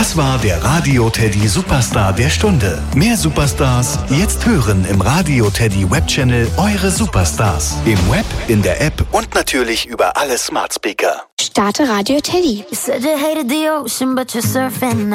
Das war der Radio Teddy Superstar der Stunde. Mehr Superstars jetzt hören im Radio Teddy Webchannel Eure Superstars. Im Web, in der App und natürlich über alle Smart Speaker. Starte Radio Teddy. You said you hated the ocean, but you're surfing